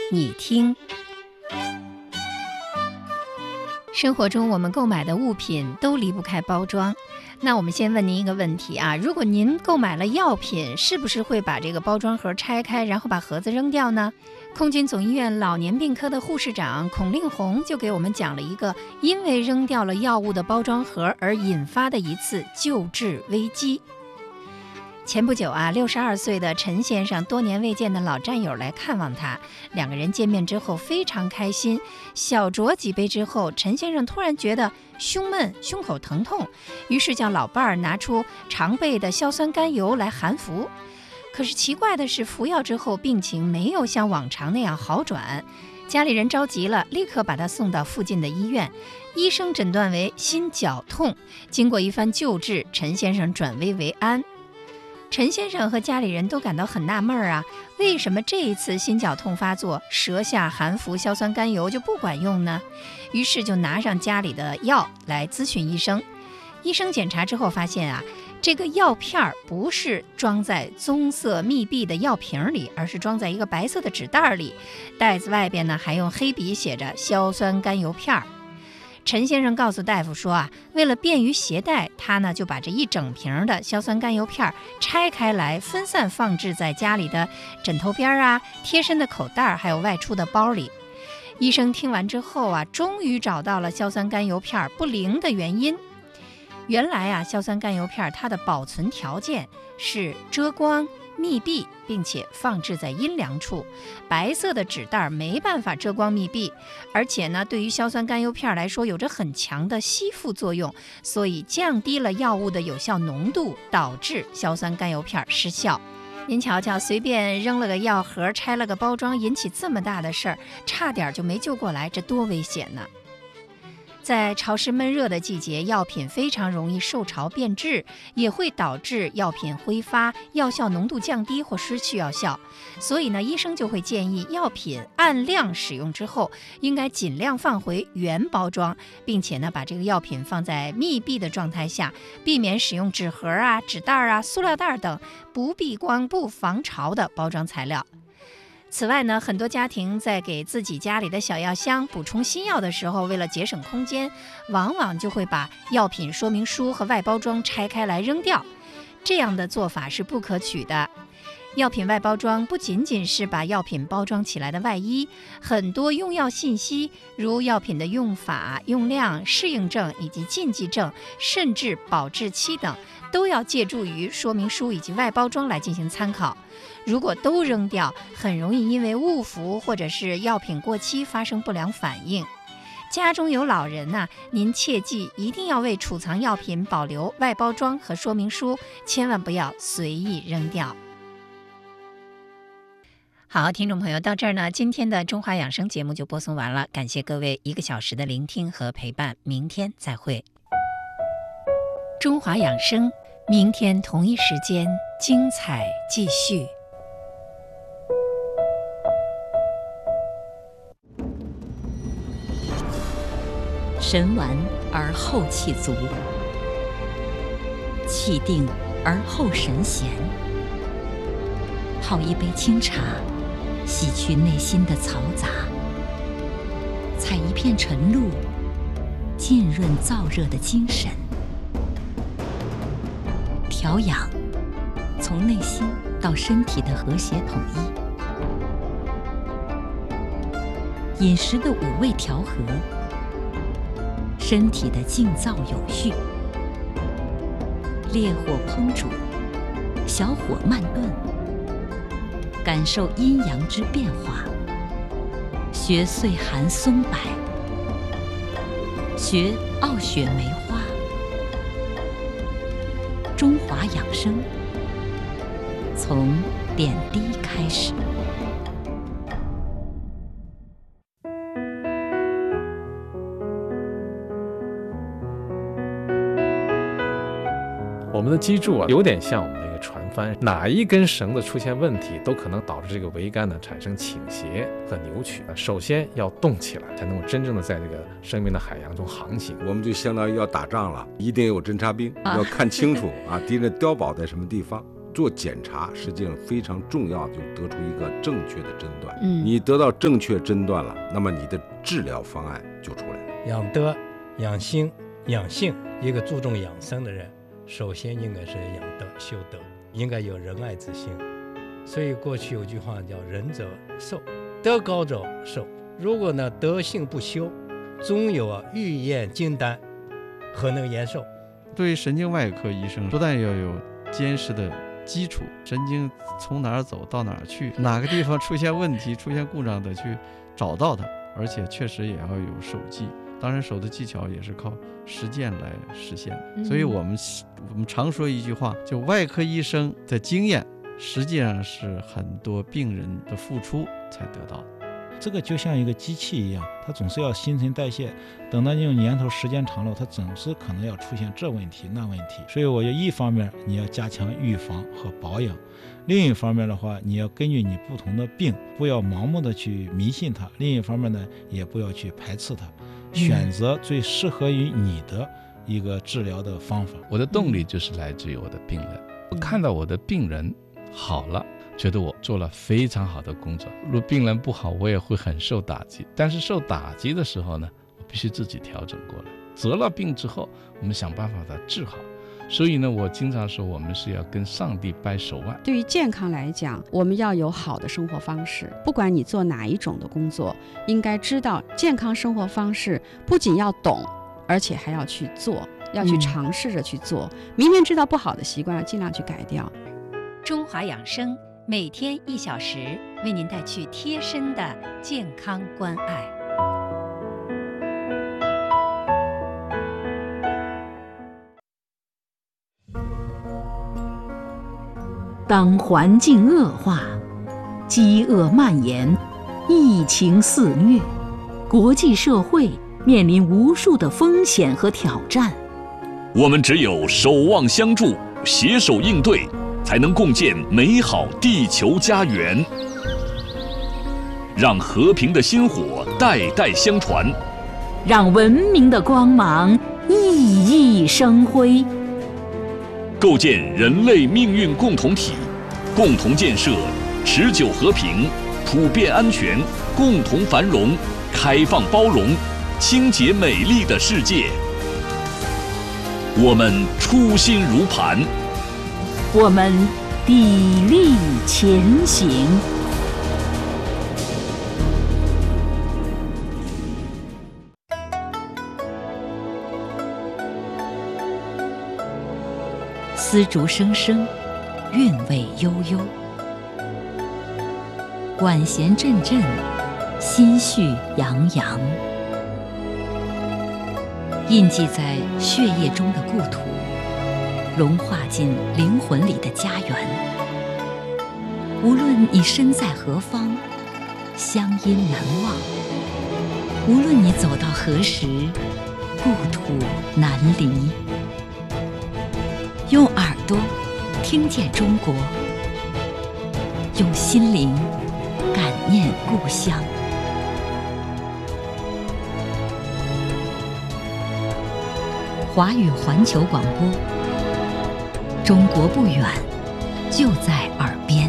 你听。生活中我们购买的物品都离不开包装。那我们先问您一个问题啊，如果您购买了药品，是不是会把这个包装盒拆开，然后把盒子扔掉呢？空军总医院老年病科的护士长孔令红就给我们讲了一个因为扔掉了药物的包装盒而引发的一次救治危机。前不久啊，62岁的陈先生多年未见的老战友来看望他，两个人见面之后非常开心。小酌几杯之后，陈先生突然觉得胸闷、胸口疼痛，于是叫老伴儿拿出常备的硝酸甘油来含服。可是奇怪的是，服药之后病情没有像往常那样好转，家里人着急了，立刻把他送到附近的医院。医生诊断为心绞痛，经过一番救治，陈先生转危为安。陈先生和家里人都感到很纳闷啊，为什么这一次心绞痛发作，舌下含服硝酸甘油就不管用呢？于是就拿上家里的药来咨询医生。医生检查之后发现啊，这个药片不是装在棕色密闭的药瓶里，而是装在一个白色的纸袋里，袋子外边呢还用黑笔写着硝酸甘油片。陈先生告诉大夫说啊，为了便于携带，他呢就把这一整瓶的硝酸甘油片拆开来，分散放置在家里的枕头边啊、贴身的口袋，还有外出的包里。医生听完之后啊，终于找到了硝酸甘油片不灵的原因。原来啊，硝酸甘油片它的保存条件是遮光、密闭，并且放置在阴凉处。白色的纸袋没办法遮光密闭，而且呢，对于硝酸甘油片来说有着很强的吸附作用，所以降低了药物的有效浓度，导致硝酸甘油片失效。您瞧瞧，随便扔了个药盒，拆了个包装，引起这么大的事儿，差点就没救过来，这多危险呢！在潮湿闷热的季节，药品非常容易受潮变质，也会导致药品挥发、药效浓度降低或失去药效。所以呢，医生就会建议药品按量使用之后，应该尽量放回原包装，并且呢，把这个药品放在密闭的状态下，避免使用纸盒啊、纸袋啊、塑料袋等不避光、不防潮的包装材料。此外呢，很多家庭在给自己家里的小药箱补充新药的时候，为了节省空间，往往就会把药品说明书和外包装拆开来扔掉。这样的做法是不可取的。药品外包装不仅仅是把药品包装起来的外衣，很多用药信息，如药品的用法、用量、适应症以及禁忌症，甚至保质期等，都要借助于说明书以及外包装来进行参考。如果都扔掉，很容易因为误服或者是药品过期发生不良反应。家中有老人呐，您切记一定要为储藏药品保留外包装和说明书，千万不要随意扔掉。好，听众朋友，到这儿呢，今天的中华养生节目就播送完了，感谢各位1个小时的聆听和陪伴，明天再会。中华养生，明天同一时间精彩继续。 神完而后气足，气定而后神闲。泡一杯清茶，洗去内心的嘈杂；采一片晨露，浸润燥热的精神。调养，从内心到身体的和谐统一。饮食的五味调和，身体的静躁有序。烈火烹煮，小火慢炖，感受阴阳之变化。学岁寒松柏，学傲雪梅花。中华养生，从点滴开始。 我们的脊柱有点像我们的一个船帆，哪一根绳子出现问题，都可能导致这个桅杆呢产生倾斜和扭曲。首先要动起来，才能够真正的在这个生命的海洋中航行。 我们就相当于要打仗了，一定有侦察兵，要看清楚啊，敌人碉堡在什么地方。 做检查实际上非常重要的就是得出一个正确的诊断。 你得到正确诊断了，那么你的治疗方案就出来了。 养德、养心、养性，一个注重养生的人，首先应该是养德、修德，应该有仁爱之心。所以过去有句话叫仁者寿，德高者寿。如果呢德性不修，终有欲验金丹，何能延寿？ 对于神经外科医生，不但要有坚实的基础，神经从哪儿走到哪儿去，哪个地方出现问题、出现故障的去找到它，而且确实也要有手技。当然，手的技巧也是靠实践来实现。所以我们常说一句话，就外科医生的经验，实际上是很多病人的付出才得到的。 这个就像一个机器一样，它总是要新陈代谢，等到这种年头时间长了，它总是可能要出现这问题那问题。所以我觉得一方面你要加强预防和保养，另一方面的话，你要根据你不同的病，不要盲目的去迷信它，另一方面呢，也不要去排斥它，选择最适合于你的一个治疗的方法。 我的动力就是来自于我的病人，我看到我的病人好了，觉得我做了非常好的工作。如果病人不好，我也会很受打击，但是受打击的时候呢，我必须自己调整过来。得了病之后，我们想办法把它治好。所以呢，我经常说我们是要跟上帝掰手腕。 对于健康来讲，我们要有好的生活方式，不管你做哪一种的工作，应该知道健康生活方式不仅要懂，而且还要去做，要去尝试着去做。明明知道不好的习惯，要尽量去改掉。 中华养生每天1小时，为您带去贴身的健康关爱。 当环境恶化，饥饿蔓延，疫情肆虐，国际社会面临无数的风险和挑战。 我们只有守望相助，携手应对，才能共建美好地球家园，让和平的薪火代代相传， 让文明的光芒熠熠生辉， 构建人类命运共同体，共同建设持久和平、普遍安全、共同繁荣、开放包容、清洁美丽的世界。我们初心如磐， 我们砥砺前行。 丝竹声声，韵味悠悠，管弦阵阵，心绪洋洋。印记在血液中的故土，融化进灵魂里的家园。无论你身在何方，乡音难忘；无论你走到何时，故土难离。用耳朵听见中国，用心灵感念故乡。华语环球广播，中国不远，就在耳边。